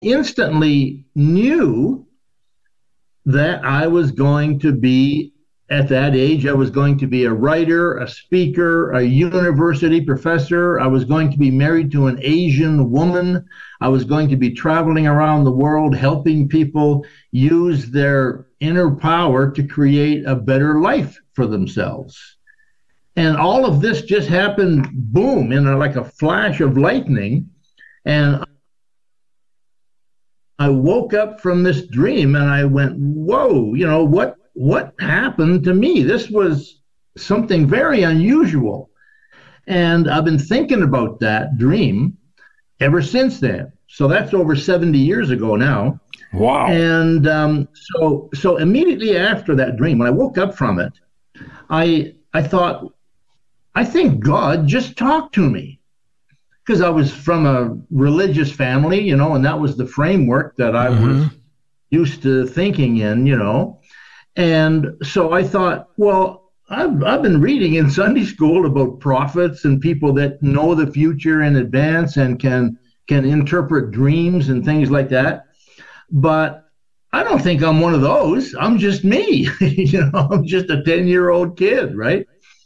instantly knew that I was going to be, at that age, I was going to be a writer, a speaker, a university professor. I was going to be married to an Asian woman. I was going to be traveling around the world helping people use their inner power to create a better life for themselves. And all of this just happened, boom, like a flash of lightning. And I woke up from this dream and I went, whoa, what happened to me? This was something very unusual. And I've been thinking about that dream ever since then. So that's over 70 years ago now. Wow. And so immediately after that dream, when I woke up from it, I thought, I think God just talked to me. Because I was from a religious family, and that was the framework that I was used to thinking in, And so I thought, well, I've been reading in Sunday school about prophets and people that know the future in advance and can interpret dreams and things like that. But I don't think I'm one of those. I'm just me. I'm just a 10-year-old kid, right?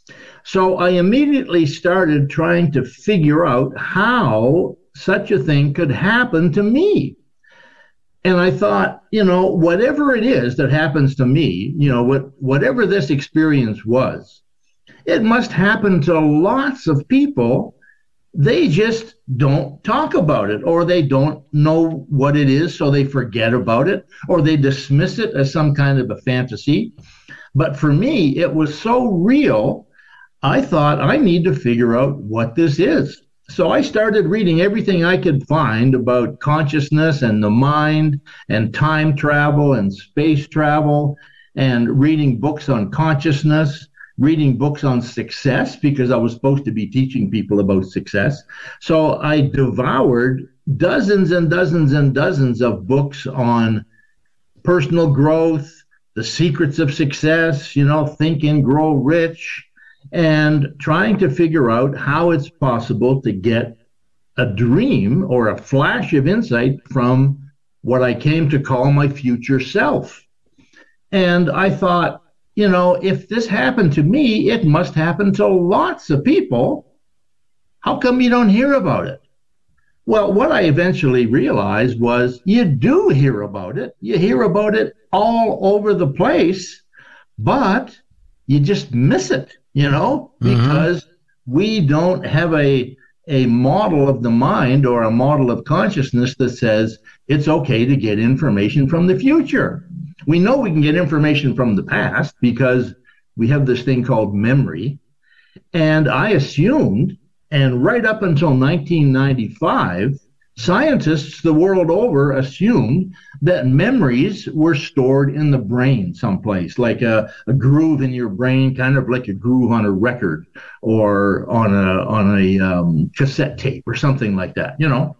So I immediately started trying to figure out how such a thing could happen to me. And I thought, whatever it is that happens to me, whatever this experience was, it must happen to lots of people. They just don't talk about it, or they don't know what it is, so they forget about it, or they dismiss it as some kind of a fantasy. But for me, it was so real, I thought I need to figure out what this is. So I started reading everything I could find about consciousness and the mind and time travel and space travel, and reading books on consciousness, reading books on success, because I was supposed to be teaching people about success. So I devoured dozens and dozens and dozens of books on personal growth, the secrets of success, Think and Grow Rich, and trying to figure out how it's possible to get a dream or a flash of insight from what I came to call my future self. And I thought, if this happened to me, it must happen to lots of people. How come you don't hear about it? Well, what I eventually realized was you do hear about it. You hear about it all over the place, but you just miss it. Because we don't have a model of the mind or a model of consciousness that says it's okay to get information from the future. We know we can get information from the past because we have this thing called memory. And I assumed, and right up until 1995, scientists the world over assumed that memories were stored in the brain someplace, like a groove in your brain, kind of like a groove on a record or on a cassette tape or something like that,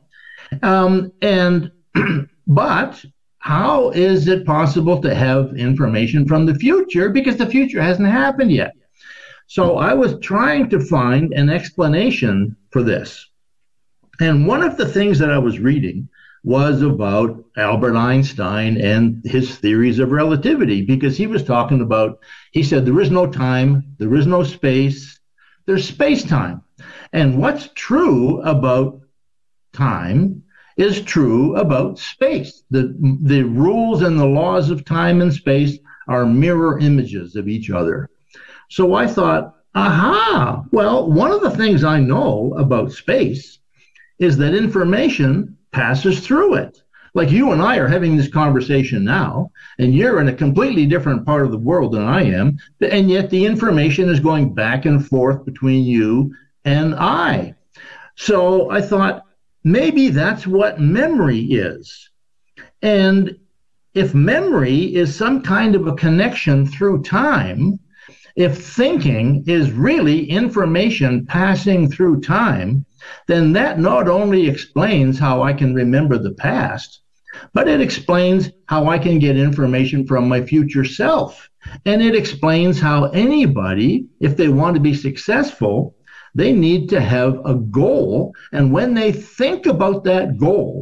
But how is it possible to have information from the future? Because the future hasn't happened yet. So I was trying to find an explanation for this. And one of the things that I was reading was about Albert Einstein and his theories of relativity, because he was talking about, he said, there is no time, there is no space, there's space-time. And what's true about time is true about space. The rules and the laws of time and space are mirror images of each other. So I thought, well, one of the things I know about space is that information passes through it. Like you and I are having this conversation now, and you're in a completely different part of the world than I am, and yet the information is going back and forth between you and I. So I thought, maybe that's what memory is. And if memory is some kind of a connection through time, if thinking is really information passing through time, then that not only explains how I can remember the past, but it explains how I can get information from my future self. And it explains how anybody, if they want to be successful, they need to have a goal. And when they think about that goal,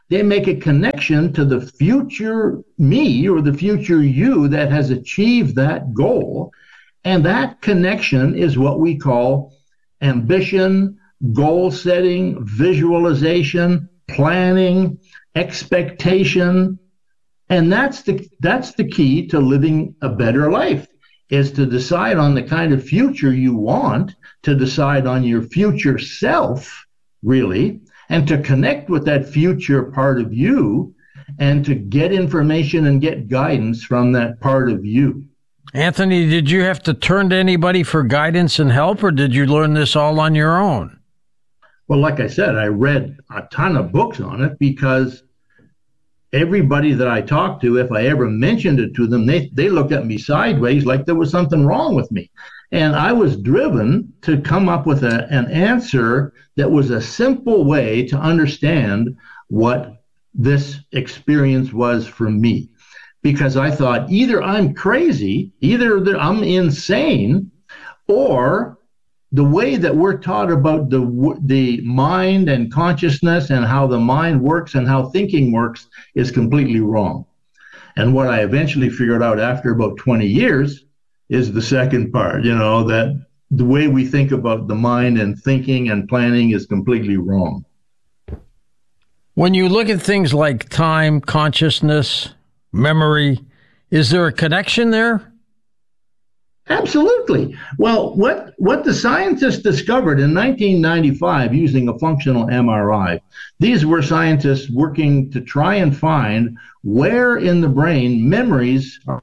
they make a connection to the future me or the future you that has achieved that goal. And that connection is what we call ambition, goal setting, visualization, planning, expectation. And that's the key to living a better life, is to decide on the kind of future you want, to decide on your future self, really, and to connect with that future part of you and to get information and get guidance from that part of you. Anthony, did you have to turn to anybody for guidance and help, or did you learn this all on your own? Well, like I said, I read a ton of books on it because everybody that I talked to, if I ever mentioned it to them, they looked at me sideways like there was something wrong with me. And I was driven to come up with an answer that was a simple way to understand what this experience was for me. Because I thought either I'm crazy, either I'm insane, or the way that we're taught about the mind and consciousness and how the mind works and how thinking works is completely wrong. And what I eventually figured out after about 20 years is the second part, that the way we think about the mind and thinking and planning is completely wrong. When you look at things like time, consciousness, memory, is there a connection there? Absolutely. Well, what the scientists discovered in 1995 using a functional MRI, these were scientists working to try and find where in the brain memories are.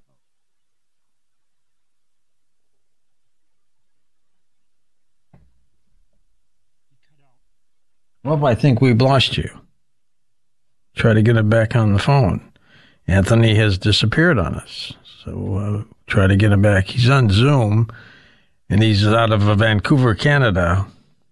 Well, I think we've lost you. Try to get it back on the phone. Anthony has disappeared on us. So try to get him back. He's on Zoom, and he's out of Vancouver, Canada.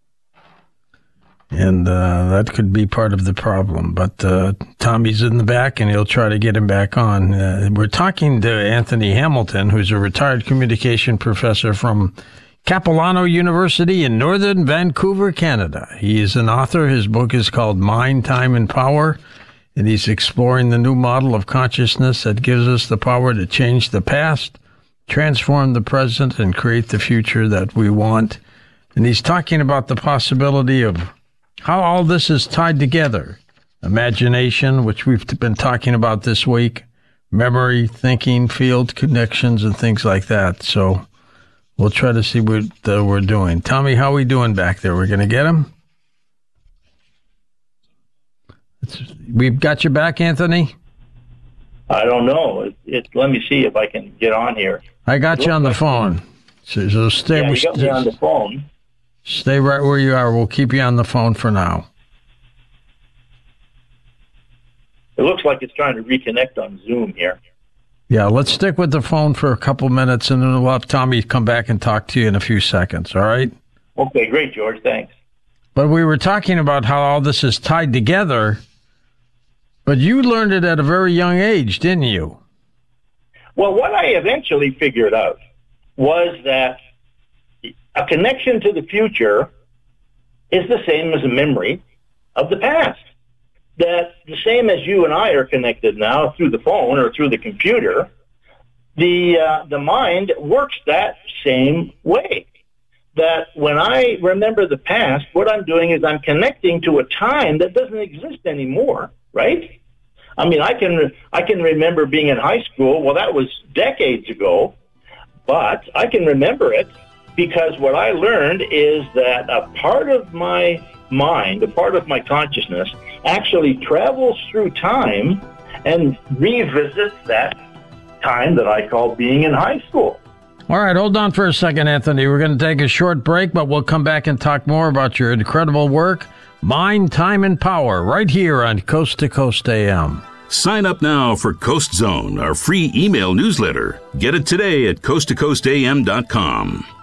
And that could be part of the problem. But Tommy's in the back, and he'll try to get him back on. We're talking to Anthony Hamilton, who's a retired communication professor from Capilano University in northern Vancouver, Canada. He is an author. His book is called Mind, Time, and Power. And he's exploring the new model of consciousness that gives us the power to change the past, transform the present, and create the future that we want. And he's talking about the possibility of how all this is tied together. Imagination, which we've been talking about this week, memory, thinking, field connections, and things like that. So we'll try to see what we're doing. Tommy, how are we doing back there? We're going to get him? We've got you back, Anthony? I don't know. Let me see if I can get on here. I got you on the phone. So stay. Yeah, you got me on the phone. Stay right where you are. We'll keep you on the phone for now. It looks like it's trying to reconnect on Zoom here. Yeah, let's stick with the phone for a couple minutes, and then we'll have Tommy come back and talk to you in a few seconds, all right? Okay, great, George. Thanks. But we were talking about how all this is tied together. But you learned it at a very young age, didn't you? Well, what I eventually figured out was that a connection to the future is the same as a memory of the past. That the same as you and I are connected now through the phone or through the computer, the mind works that same way. That when I remember the past, what I'm doing is I'm connecting to a time that doesn't exist anymore, right? I mean, I can remember being in high school. Well, that was decades ago, but I can remember it because what I learned is that a part of my mind, a part of my consciousness, actually travels through time and revisits that time that I call being in high school. All right, hold on for a second, Anthony. We're going to take a short break, but we'll come back and talk more about your incredible work, Mind, Time, and Power, right here on Coast to Coast AM. Sign up now for Coast Zone, our free email newsletter. Get it today at coasttocoastam.com.